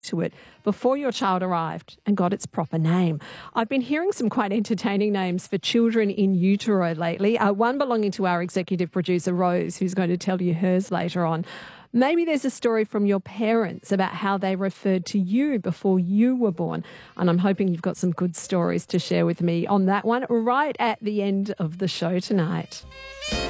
to it before your child arrived and got its proper name. I've been hearing some quite entertaining names for children in utero lately, one belonging to our executive producer, Rose, who's going to tell you hers later on. Maybe there's a story from your parents about how they referred to you before you were born. And I'm hoping you've got some good stories to share with me on that one right at the end of the show tonight.